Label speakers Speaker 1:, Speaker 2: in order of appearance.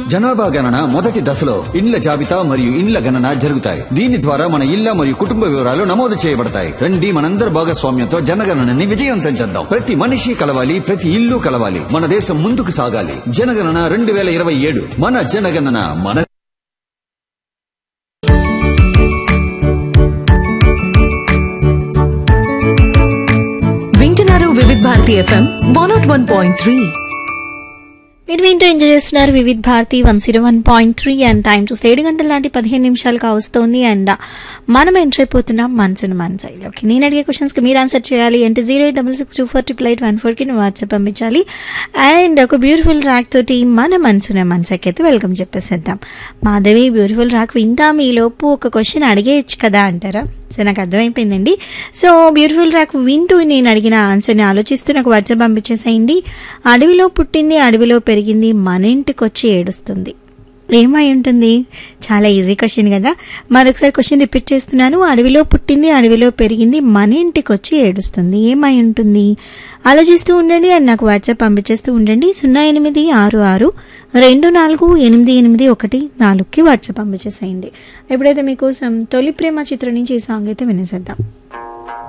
Speaker 1: జనాభా గణన మొదటి దశలో ఇండ్ల జాబితా మరియు ఇండ్ల గణన జరుగుతాయి. దీని ద్వారా మన ఇళ్ల మరియు కుటుంబ వివరాలు నమోదు చేయబడతాయి. రండి, మనందరి భాగస్వామ్యంతో జనగణనని విజయవంతం చేద్దాం. ప్రతి మనిషి కలవాలి, ప్రతి ఇల్లు కలవాలి. మన దేశం ముందుకు సాగాలి. జనగణన 2027. మన జనగణన మన.
Speaker 2: వింటున్నారు వివిధ భారతి FM 101.3.
Speaker 3: మీరు వింటూ ఎంజాయ్ చేస్తున్నారు వివిధ భారతి 101.3 అండ్ టైం చూస్తే 7 గంటల లాంటి 15 నిమిషాలు కావస్తోంది. అండ్ మనం ఎంటర్ అయిపోతున్నాం మనసును మనసైలోకి. నేను అడిగే క్వశ్చన్స్కి మీరు ఆన్సర్ చేయాలి అంటే 08662488114కి వాట్సాప్ పంపించాలి. అండ్ ఒక బ్యూటిఫుల్ ట్రాక్ తోటి మన మనసునే మనసకి అయితే వెల్కమ్ చెప్పేసేద్దాం. మాధవి, బ్యూటిఫుల్ ట్రాక్ వింటాం, ఈలోపు ఒక క్వశ్చన్ అడిగేయచ్చు కదా అంటారా? సో నాకు అర్థమైపోయిందండి. సో బ్యూటిఫుల్ ట్రాక్ వింటూ నేను అడిగిన ఆన్సర్ని ఆలోచిస్తూ నాకు వాట్సాప్ పంపించేసేయండి. అడవిలో పుట్టింది అడవిలో పెరిగింది మన ఇంటికి వచ్చి ఏడుస్తుంది, ఏమై ఉంటుంది? చాలా ఈజీ క్వశ్చన్ కదా. మరొకసారి క్వశ్చన్ రిపీట్ చేస్తున్నాను. అడవిలో పుట్టింది అడవిలో పెరిగింది మన ఇంటికి వచ్చి ఏడుస్తుంది, ఏమై ఉంటుంది? ఆలోచిస్తూ ఉండండి అని నాకు వాట్సాప్ పంపించేస్తూ ఉండండి. 0866248814కి వాట్సాప్ పంపించేసేయండి. ఎప్పుడైతే మీకోసం తొలి ప్రేమ చిత్రం నుంచి ఈ సాంగ్ అయితే వినేసేద్దాం.